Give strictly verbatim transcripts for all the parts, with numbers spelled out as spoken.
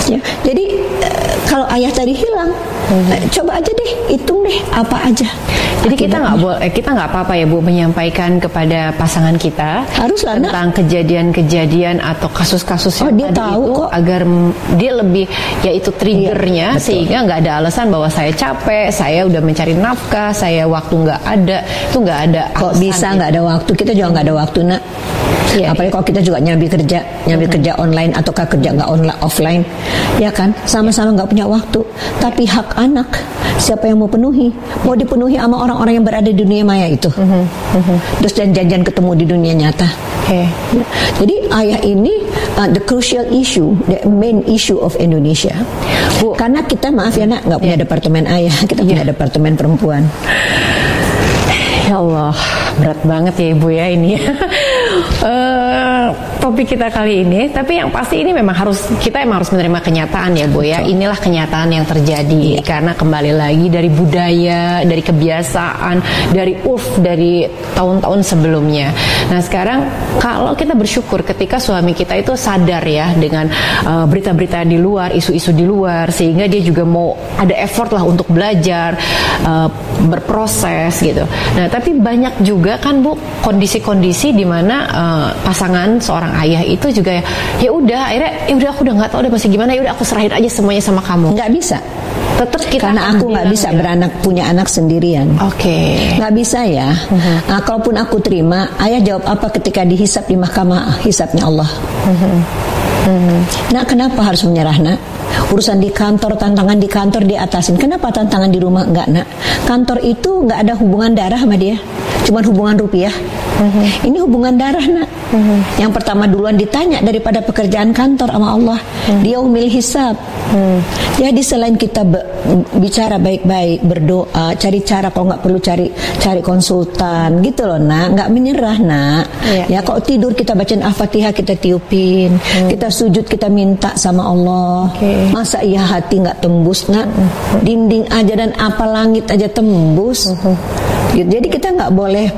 Ya, jadi uh, kalau ayah tadi hilang, hmm. uh, coba aja deh hitung deh apa aja. Jadi kita nggak boleh, kita nggak apa-apa ya Bu menyampaikan kepada pasangan kita haruslah tentang kejadian-kejadian atau kasus-kasus oh, yang dia tadi tahu itu kok. Agar dia lebih, yaitu triggernya, iya, sehingga nggak ada alasan bahwa saya capek, saya udah mencari nafkah, saya waktu nggak ada, itu nggak ada. Kok bisa nggak ada waktu? Kita juga nggak ada waktu nak. Ya, apalagi kalau kita juga nyambi kerja, nyambi hmm. kerja online ataukah kerja nggak online offline, ya kan, sama-sama nggak punya waktu. Tapi hak anak siapa yang mau penuhi? Mau dipenuhi sama orang-orang yang berada di dunia maya itu. Hmm. Hmm. Terus janjian ketemu di dunia nyata. Okay. Ya. Jadi ayah ini uh, the crucial issue, the main issue of Indonesia. Bu, karena kita maaf ya nak nggak punya yeah. departemen ayah, kita yeah. punya departemen perempuan. Ya Allah, berat banget ya Ibu ya ini. uh, topik kita kali ini, tapi yang pasti ini memang harus, kita emang harus menerima kenyataan ya Bu ya. Inilah kenyataan yang terjadi, karena kembali lagi dari budaya, dari kebiasaan, dari urf dari tahun-tahun sebelumnya. Nah sekarang kalau kita bersyukur ketika suami kita itu sadar ya dengan uh, berita-berita di luar, isu-isu di luar, sehingga dia juga mau ada effort lah untuk belajar, uh, berproses gitu. Nah tapi banyak juga kan Bu kondisi-kondisi di mana uh, pasangan seorang ayah itu juga ya, ya udah akhirnya ya udah aku udah nggak tahu deh masih gimana, ya udah aku serahin aja semuanya sama kamu. Nggak bisa. Tetap kita karena aku nggak bisa ya. beranak punya anak sendirian. Oke. Okay. Nggak bisa ya. Uh-huh. Nah, kalaupun aku terima, ayah jawab apa ketika dihisap di mahkamah hisapnya Allah? Uh-huh. Uh-huh. Nah kenapa harus menyerah nak? Urusan di kantor, tantangan di kantor diatasin. Kenapa tantangan di rumah enggak nak? Kantor itu nggak ada hubungan darah sama dia, cuma hubungan rupiah. Uh-huh. Ini hubungan darah nak. Uh-huh. Yang pertama duluan ditanya daripada pekerjaan kantor sama Allah. Uh-huh. Dia umil hisab. Uh-huh. Jadi selain kita be- bicara baik-baik, berdoa, cari cara, kalau nggak perlu cari cari konsultan gitu loh nak, nggak menyerah nak. Yeah. Ya kalau tidur kita bacain Al-Fatihah, kita tiupin, uh-huh. kita sujud, kita minta sama Allah. Okay. Masa iya hati nggak tembus nak? Uh-huh. Dinding aja dan apa langit aja tembus. Uh-huh. Jadi kita nggak boleh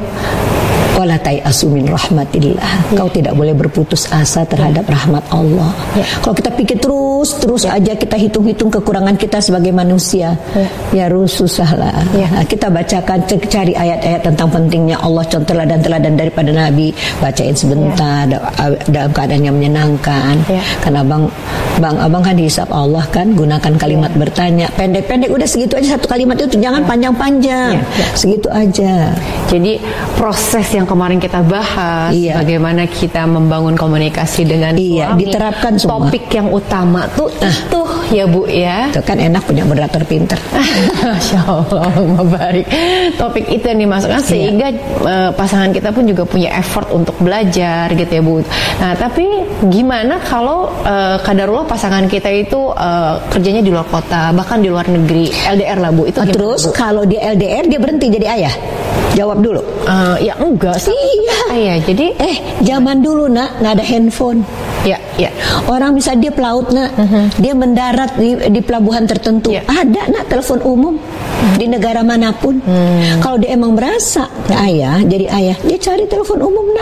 wala tai'asu min rahmatillah. Yeah. Kau tidak boleh berputus asa terhadap yeah. rahmat Allah. Yeah. Kalau kita pikir terus terus yeah. aja kita hitung-hitung kekurangan kita sebagai manusia, yeah. ya rusuh susahlah. Yeah. Nah, kita bacakan, cari ayat-ayat tentang pentingnya Allah, contoh teladan-teladan daripada Nabi, bacain sebentar yeah. dalam keadaan yang menyenangkan. Yeah. Karena abang, bang, abang kan dihisap Allah kan, gunakan kalimat yeah. bertanya, pendek-pendek udah segitu aja satu kalimat itu, jangan yeah. panjang-panjang, yeah. Yeah. segitu aja. Jadi proses yang kemarin kita bahas, iya. bagaimana kita membangun komunikasi dengan iya, suami, diterapkan semua. Topik yang utama tuh ah. itu ya Bu ya. Itu kan enak punya moderator pinter. Masya Allah, baik. Topik itu yang dimasukkan iya. sehingga uh, pasangan kita pun juga punya effort untuk belajar gitu ya Bu. Nah tapi gimana kalau uh, kadarullah pasangan kita itu uh, kerjanya di luar kota, bahkan di luar negeri, L D R lah Bu. Itu terus Bu? Kalau dia L D R dia berhenti jadi ayah? Jawab dulu. Uh, ya enggak. Iya. Iya. Jadi eh zaman dulu nak nggak ada handphone. Ya, ya. Orang bisa dia pelaut nak, uh-huh. dia mendarat di, di pelabuhan tertentu. Ya. Ada nak telepon umum uh-huh. di negara manapun. Hmm. Kalau dia emang merasa ayah, jadi ayah, dia cari telepon umum nak,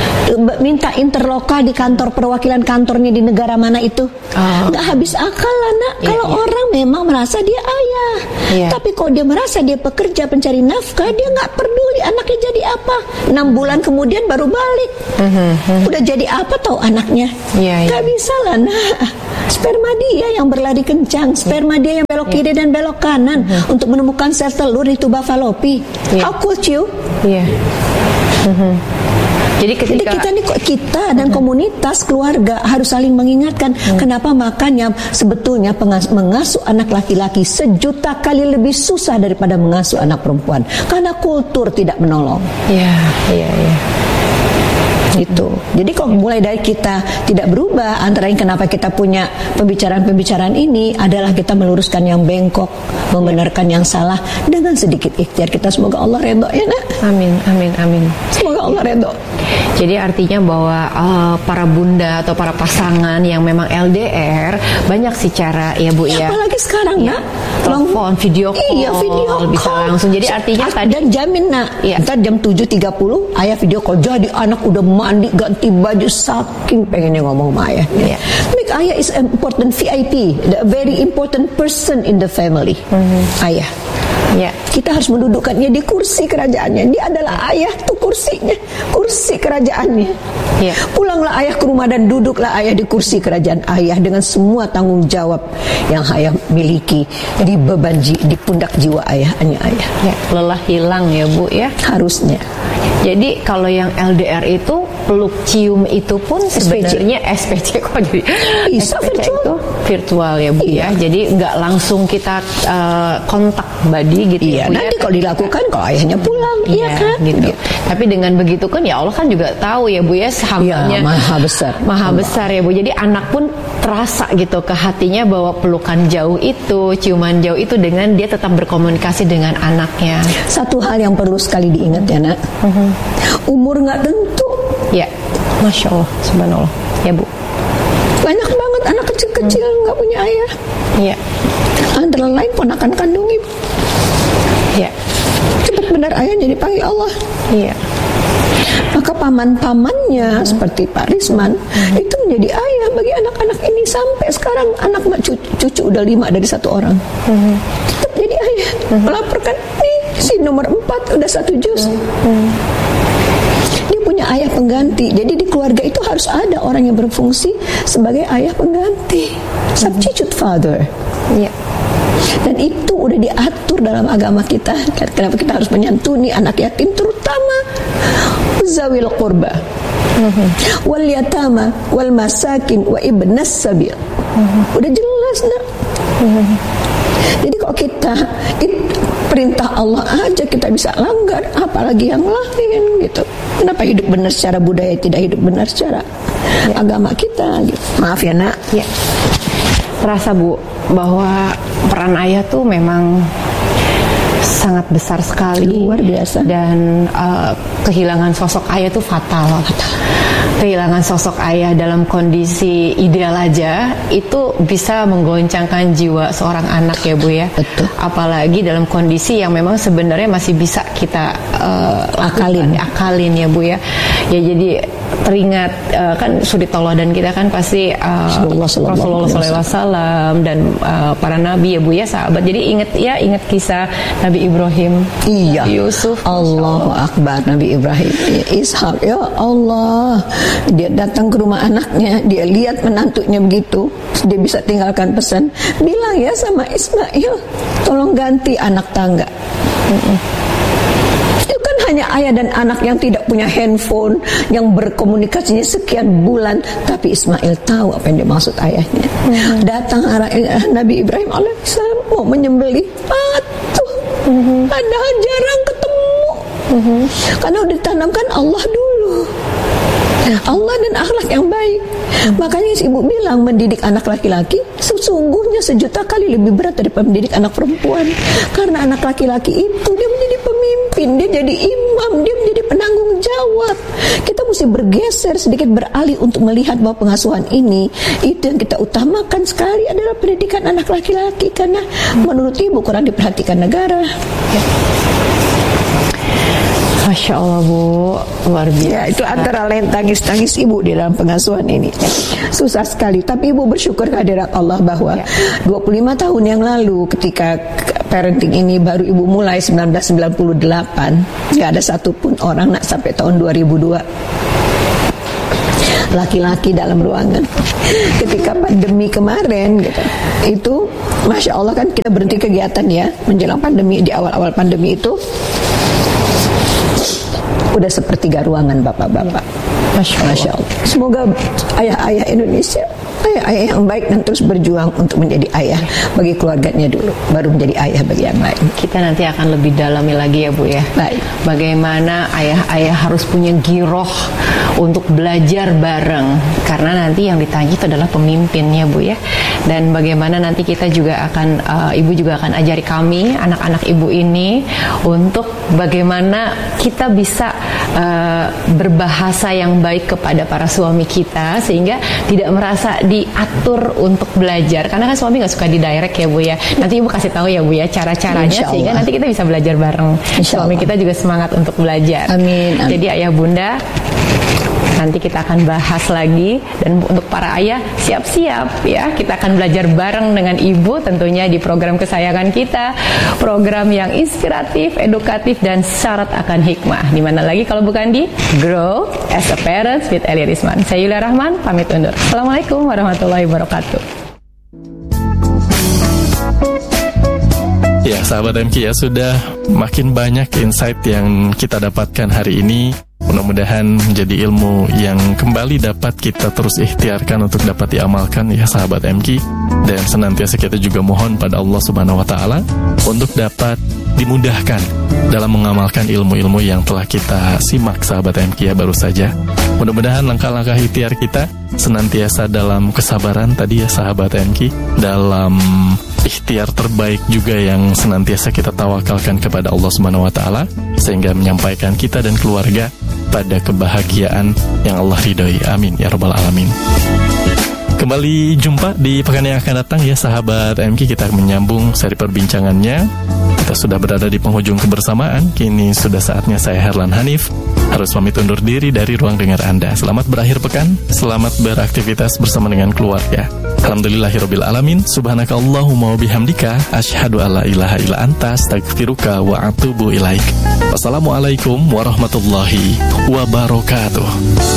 minta interlokal di kantor perwakilan kantornya di negara mana itu. Oh. Nggak habis akal lah nak. Ya, kalau ya. orang memang merasa dia ayah, ya. tapi kalau dia merasa dia pekerja pencari nafkah, dia nggak peduli anaknya jadi apa. Enam bulan kemudian baru balik. Uh-huh. Udah jadi apa tahu anaknya? Ya, ya. Gak bisa lah nah. Sperma dia yang berlari kencang, sperma dia yang belok kiri dan belok kanan uh-huh. untuk menemukan sel telur di tuba falopi. Ya. How could you? Ya. Uh-huh. Jadi, ketika, Jadi kita nih kita dan uh-huh. komunitas keluarga harus saling mengingatkan. Uh-huh. Kenapa makanya sebetulnya pengas- mengasuh anak laki-laki sejuta kali lebih susah daripada mengasuh anak perempuan, karena kultur tidak menolong. Iya, iya, iya. Gitu. Jadi kalau mulai dari kita tidak berubah, antara yang kenapa kita punya pembicaraan-pembicaraan ini adalah kita meluruskan yang bengkok, membenarkan yang salah dengan sedikit ikhtiar kita. Semoga Allah redho ya nak. Amin, amin, amin. Semoga Allah redho. Jadi artinya bahwa uh, para bunda atau para pasangan yang memang L D R banyak sih cara ya Bu ya. Apalagi sekarang ya, nak, telepon, video call, iya, video bisa call. langsung. Jadi artinya tadi dan jamin nak, ya. Ntar jam tujuh tiga puluh ayah video call. Jadi anak udah mandi ganti baju saking pengennya ngomong sama ayah. Ya. Make ayah is important V I P, the very important person in the family. Mm-hmm. Ayah. Ya. Kita harus mendudukkannya di kursi kerajaannya. Dia adalah ayah tuh kursinya, kursi kerajaannya. Ya. Pulanglah ayah ke rumah dan duduklah ayah di kursi kerajaan ayah dengan semua tanggung jawab yang ayah miliki di beban di pundak jiwa ayahnya ayah. Ya, lelah hilang ya Bu ya. Harusnya. Jadi kalau yang L D R itu peluk cium itu pun sebenarnya S P C kok jadi bisa S P C virtual. itu virtual ya Bu iya. ya. Jadi nggak langsung kita uh, kontak body gitu iya, ya Bu. Nanti ya. kalau dilakukan kalau ayahnya pulang, iya, iya kan? Gitu. Tapi dengan begitu kan ya Allah kan juga tahu ya Bu ya hambanya ya, maha besar, maha Allah. besar ya Bu. Jadi anak pun terasa gitu ke hatinya bahwa pelukan jauh itu, ciuman jauh itu dengan dia tetap berkomunikasi dengan anaknya. Satu hal yang perlu sekali diingat ya nak, uh-huh. umur nggak tentu. Ya, Masya Allah, Subhanallah, ya Bu. Banyak banget anak kecil-kecil nggak hmm. punya ayah. Iya. Antara lain ponakan kandung ibu. Iya. Cepat benar ayahnya dipanggil Allah. Iya. Maka paman-pamannya hmm. seperti Pak Risman hmm. itu menjadi ayah bagi anak-anak ini sampai sekarang anak cucu, cucu udah lima dari satu orang. Hmm. Tetap jadi ayah. Hmm. Melaporkan nih si nomor empat udah satu juz. Hmm. Dia punya ayah pengganti. Jadi di keluarga itu harus ada orang yang berfungsi sebagai ayah pengganti, substitute father. Ya. Dan itu udah diatur dalam agama kita. Kenapa kita harus menyantuni anak yatim, terutama zawil qurba, uh-huh. wal yatama, wal masakin, wa ibnas sabil. Uh-huh. Udah jelas nak. Uh-huh. Jadi kalau kita it, perintah Allah aja kita bisa langgar, apalagi yang lain gitu. Kenapa hidup benar secara budaya tidak hidup benar secara ya. agama kita gitu. Maaf ya nak. Ya. Terasa Bu bahwa peran ayah tuh memang sangat besar sekali, luar biasa, dan uh, kehilangan sosok ayah itu fatal. fatal. Kehilangan sosok ayah dalam kondisi ideal aja itu bisa menggoncangkan jiwa seorang anak ya Bu ya. Betul. Apalagi dalam kondisi yang memang sebenarnya masih bisa kita uh, akalin, akalin ya Bu ya. Ya jadi teringat uh, kan suri tauladan kita kan pasti uh, Rasulullah shallallahu alaihi wasallam dan uh, para nabi ya Bu ya, sahabat. Jadi ingat ya ingat kisah Nabi Ibrahim, iya. Nabi Yusuf. Allahu Akbar, Nabi Ibrahim, Ishak, ya Allah. Dia datang ke rumah anaknya, dia lihat menantunya begitu, dia bisa tinggalkan pesan, bilang ya sama Ismail, tolong ganti anak tangga. Mm-mm. Itu kan hanya ayah dan anak yang tidak punya handphone, yang berkomunikasinya sekian bulan, tapi Ismail tahu apa yang dimaksud ayahnya. Mm-hmm. Datang Nabi Ibrahim alaihissalam mau menyembelih patuh, mm-hmm. padahal jarang ketemu, mm-hmm. karena udah ditanamkan Allah dulu. Allah dan akhlak yang baik. Hmm. Makanya ibu bilang mendidik anak laki-laki sesungguhnya sejuta kali lebih berat daripada mendidik anak perempuan. Karena anak laki-laki itu dia menjadi pemimpin, dia jadi imam, dia menjadi penanggung jawab. Kita mesti bergeser sedikit, beralih untuk melihat bahwa pengasuhan ini itu yang kita utamakan sekali adalah pendidikan anak laki-laki, karena hmm. menurut ibu kurang diperhatikan negara. Ya. Masya Allah Bu, luar biasa. Ya, itu antara lain tangis-tangis ibu di dalam pengasuhan ini. Susah sekali, tapi ibu bersyukur kehadirat Allah bahwa ya. dua puluh lima tahun yang lalu ketika parenting ini baru ibu mulai sembilan belas sembilan puluh delapan, nggak ada satupun orang nak sampai tahun dua ribu dua laki-laki dalam ruangan. Ketika pandemi kemarin gitu, itu Masya Allah kan kita berhenti kegiatan ya menjelang pandemi, di awal-awal pandemi itu udah sepertiga ruangan bapak-bapak. Masya Allah. Masya Allah. Semoga ayah-ayah Indonesia ayah-ayah yang baik dan terus berjuang untuk menjadi ayah bagi keluarganya dulu, baru menjadi ayah bagi yang lain. Kita nanti akan lebih dalami lagi ya Bu ya. Baik. Bagaimana ayah-ayah harus punya giroh untuk belajar bareng, karena nanti yang ditanya itu adalah pemimpinnya Bu ya. Dan bagaimana nanti kita juga akan, uh, Ibu juga akan ajari kami, anak-anak Ibu ini, untuk bagaimana kita bisa uh, berbahasa yang baik kepada para suami kita, sehingga tidak merasa diatur untuk belajar. Karena kan suami nggak suka di direct ya Bu ya. Nanti Ibu kasih tahu ya Bu ya cara-caranya, sehingga nanti kita bisa belajar bareng. Suami kita juga semangat untuk belajar. Amin, amin. Jadi ayah bunda, nanti kita akan bahas lagi. Dan untuk para ayah, siap-siap ya, kita akan belajar bareng dengan Ibu tentunya di program kesayangan kita, program yang inspiratif, edukatif, dan syarat akan hikmah. Dimana lagi kalau bukan di Grow as a Parents with Elia Risman. Saya Yulia Rahman, pamit undur. Assalamualaikum warahmatullahi wabarakatuh. Ya, sahabat M K ya, sudah makin banyak insight yang kita dapatkan hari ini. Mudah-mudahan menjadi ilmu yang kembali dapat kita terus ikhtiarkan untuk dapat diamalkan ya sahabat M K. Dan senantiasa kita juga mohon pada Allah Subhanahu wa taala untuk dapat dimudahkan dalam mengamalkan ilmu-ilmu yang telah kita simak sahabat M K ya baru saja. Mudah-mudahan langkah-langkah ikhtiar kita senantiasa dalam kesabaran tadi ya sahabat M K, dalam ikhtiar terbaik juga yang senantiasa kita tawakalkan kepada Allah Subhanahu wa taala, sehingga menyampaikan kita dan keluarga pada kebahagiaan yang Allah ridhoi. Amin ya rabbal alamin. Kembali jumpa di pekan yang akan datang ya sahabat M K. Kita menyambung seri perbincangannya. Kita sudah berada di penghujung kebersamaan. Kini sudah saatnya saya Herlan Hanif harus pamit undur diri dari ruang dengar Anda. Selamat berakhir pekan, selamat beraktivitas bersama dengan keluarga. Alhamdulillahirabbil alamin. Subhanakallahumma wa bihamdika asyhadu alla ilaha illa anta astaghfiruka wa atubu ilaik. Wassalamualaikum warahmatullahi wabarakatuh.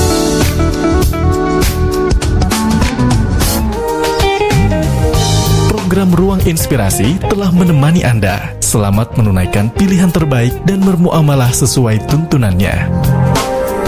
Program Ruang Inspirasi telah menemani Anda. Selamat menunaikan pilihan terbaik dan bermuamalah sesuai tuntunannya.